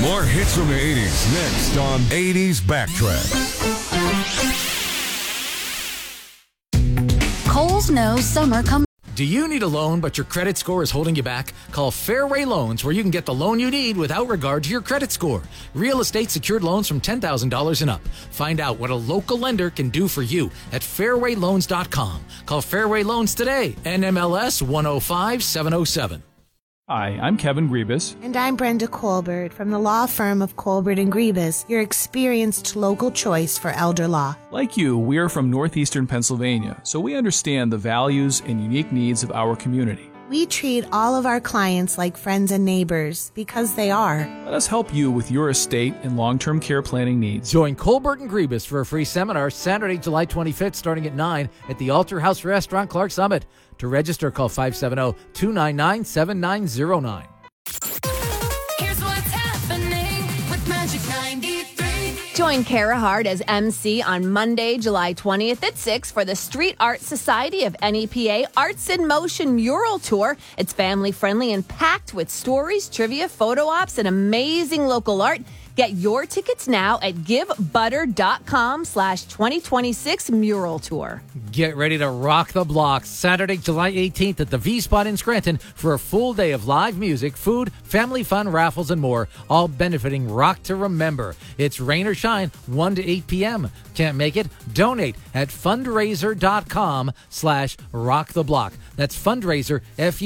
More hits from the 80s next on 80s Backtrack. Kohl's knows summer comes. Do you need a loan but your credit score is holding you back? Call Fairway Loans where you can get the loan you need without regard to your credit score. Real estate secured loans from $10,000 and up. Find out what a local lender can do for you at fairwayloans.com. Call Fairway Loans today. NMLS 105707. Hi, I'm Kevin Griebus. And I'm Brenda Colbert from the law firm of Colbert and Griebus, your experienced local choice for elder law. Like you, we are from northeastern Pennsylvania, so we understand the values and unique needs of our community. We treat all of our clients like friends and neighbors because they are. Let us help you with your estate and long-term care planning needs. Join Colbert and Griebus for a free seminar Saturday, July 25th, starting at 9 at the Altar House Restaurant, Clark Summit. To register, call 570-299-7909. Here's what's happening with Magic 93. Join Kara Hart as MC on Monday, July 20th at 6 for the Street Art Society of NEPA Arts in Motion Mural Tour. It's family-friendly and packed with stories, trivia, photo ops, and amazing local art. Get your tickets now at givebutter.com/2026 mural tour. Get ready to rock the block Saturday, July 18th at the V-Spot in Scranton for a full day of live music, food, family fun, raffles, and more, all benefiting Rock to Remember. It's rain or shine, 1 to 8 p.m. Can't make it? Donate at fundraiser.com/rock the block. That's fundraiser,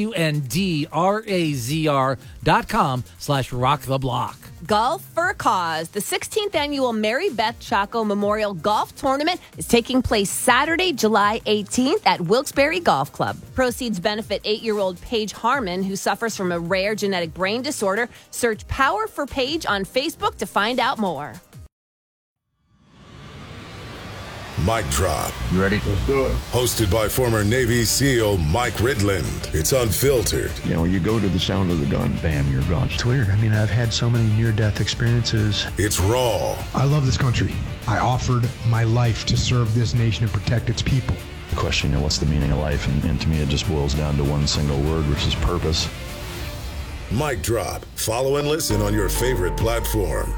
FUNDRAZR.com/rock the block. Golf for a Cause. The 16th annual Mary Beth Chaco Memorial Golf Tournament is taking place Saturday, July 18th at Wilkes-Barre Golf Club. Proceeds benefit 8-year-old Paige Harmon, who suffers from a rare genetic brain disorder. Search Power for Paige on Facebook to find out more. Mic Drop. You ready? Let's do it. Hosted by former Navy SEAL Mike Ridland. It's unfiltered. You know, you go to the sound of the gun, bam, you're gone. It's weird. I mean, I've had so many near-death experiences. It's raw. I love this country. I offered my life to serve this nation and protect its people. The question, you know, what's the meaning of life? And to me, it just boils down to one single word, which is purpose. Mic Drop. Follow and listen on your favorite platform.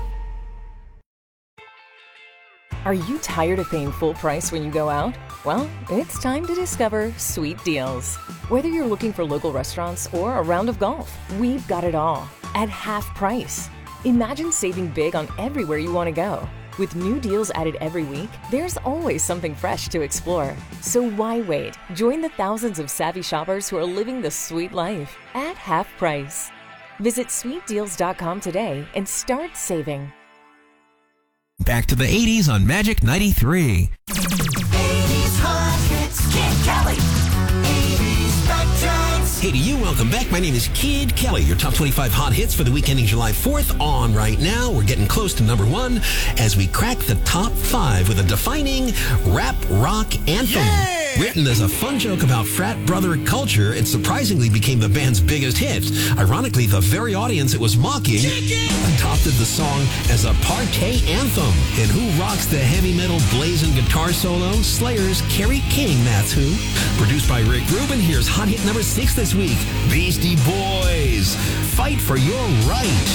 Are you tired of paying full price when you go out? Well, it's time to discover Sweet Deals. Whether you're looking for local restaurants or a round of golf, we've got it all at half price. Imagine saving big on everywhere you want to go. With new deals added every week, there's always something fresh to explore. So why wait? Join the thousands of savvy shoppers who are living the sweet life at half price. Visit sweetdeals.com today and start saving. Back to the 80s on Magic 93. 80s hot hits, Kid Kelly. 80s Backtracks. Hey to you, welcome back. My name is Kid Kelly. Your top 25 hot hits for the week ending July 4th on right now. We're getting close to number 1 as we crack the top 5 with a defining rap rock anthem. Yeah! Written as a fun joke about frat brother culture, it surprisingly became the band's biggest hit. Ironically, the very audience it was mocking adopted the song as a party anthem. And who rocks the heavy metal blazing guitar solo? Slayer's Kerry King, that's who. Produced by Rick Rubin, here's hot hit number 6 this week. Beastie Boys, Fight for Your Right.